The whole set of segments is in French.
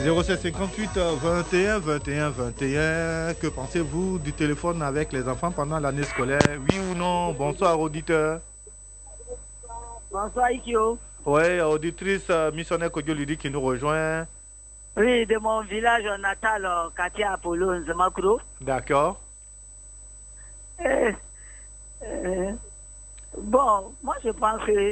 0758 21 21 21. Que pensez-vous du téléphone avec les enfants pendant l'année scolaire? Oui ou non? Bonsoir, auditeur. Bonsoir, Ikio. Oui, auditrice missionnaire Kodjolidi qui nous rejoint. Oui, de mon village natal, quartier Apollo, Nzemakro. D'accord. Bon, moi je pense que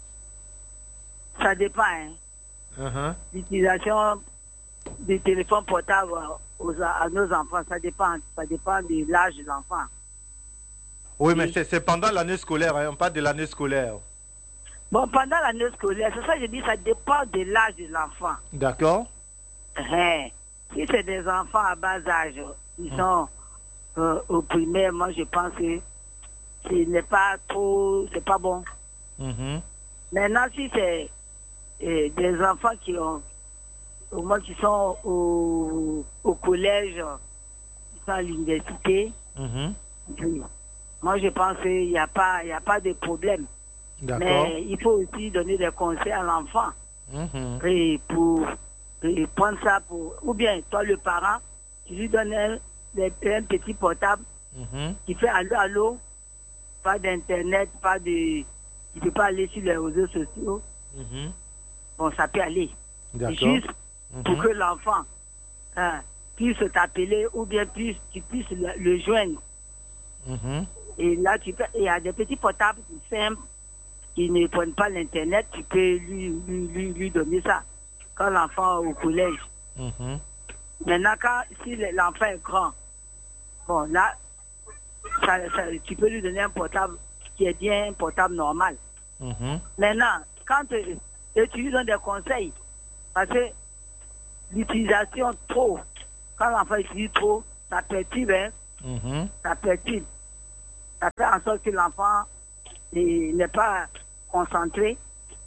ça dépend. Hein. L'utilisation des téléphones portables à nos enfants, ça dépend de l'âge de l'enfant. Oui, mais c'est pendant l'année scolaire, hein, on parle de l'année scolaire. Bon, pendant l'année scolaire, c'est ça que je dis, ça dépend de l'âge de l'enfant. D'accord. Si c'est des enfants à bas âge, ils sont au primaire, moi je pense que ce n'est pas trop, c'est pas bon. Maintenant, si c'est des enfants qui ont, au moins qui sont au collège, qui sont à l'université, moi je pense qu'il n'y a pas de problème. Mais il faut aussi donner des conseils à l'enfant. Et pour prendre ça pour... Ou bien, toi le parent, tu lui donnes un petit portable qui fait allô, pas d'internet, il ne peut pas aller sur les réseaux sociaux. Bon, ça peut aller. Juste pour que l'enfant puisse t'appeler ou bien tu puisses le joindre. Et là, il y a des petits portables simples qui ne prennent pas l'internet, tu peux lui donner ça quand l'enfant est au collège. Maintenant, si l'enfant est grand, bon là, tu peux lui donner un portable qui est bien un portable normal. Maintenant, quand tu lui donnes des conseils, parce que l'utilisation trop, quand l'enfant utilise trop, ça perturbe, ça perturbe. Ça fait en sorte que l'enfant n'est pas concentré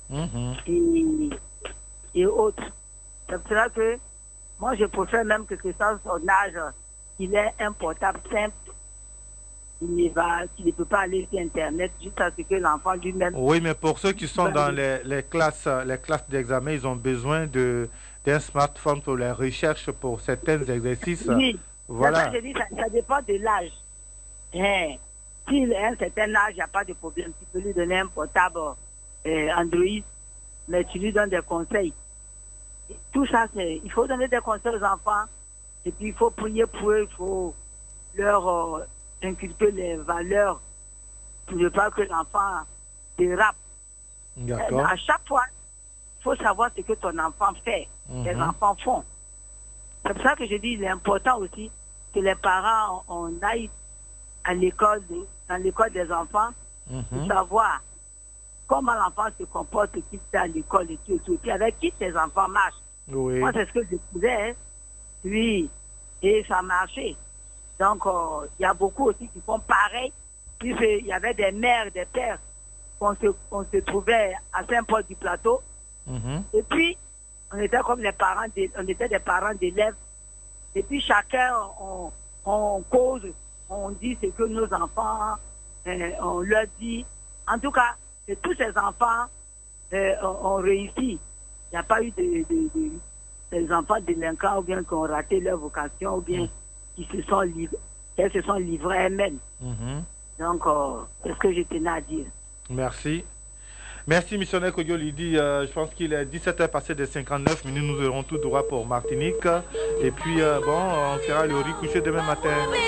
et autres. C'est pour cela que moi je préfère même que ça son âge, il ait un portable simple, qu'il ne peut pas aller sur internet jusqu'à ce que l'enfant lui-même. Oui, mais pour ceux qui sont dans les classes d'examen, ils ont besoin d'un smartphone pour les recherches pour certains exercices. Oui, voilà. Je dis, ça dépend de l'âge. S'il a un certain âge, il n'y a pas de problème. Tu peux lui donner un portable Android, mais tu lui donnes des conseils. Tout ça, il faut donner des conseils aux enfants, et puis il faut prier pour eux, il faut leur inculquer les valeurs pour ne pas que l'enfant dérape. À chaque fois, il faut savoir ce que ton enfant fait, les enfants font. C'est pour ça que je dis, il est important aussi que les parents on aille à l'école, dans l'école des enfants, pour savoir comment l'enfant se comporte, qu'il fait à l'école et tout, et avec qui ses enfants marchent. Oui. Moi, c'est ce que je faisais, oui, et ça marchait. Donc, il y a beaucoup aussi qui font pareil, puisqu'il y avait des mères, des pères, on se trouvait à Saint-Paul du Plateau, et puis, on était comme on était des parents d'élèves, et puis chacun, on cause, on dit ce que nos enfants, on leur dit. En tout cas, que tous ces enfants ont réussi. Il n'y a pas eu des enfants délinquants ou bien qui ont raté leur vocation ou bien qui se sont livrés eux-mêmes. Donc, c'est ce que je tenais à dire. Merci. Merci, missionnaire Kodjolidi. Je pense qu'il est 17h passé de 59 minutes. Nous aurons tout droit pour Martinique. Et puis, on fera le riz couché demain matin.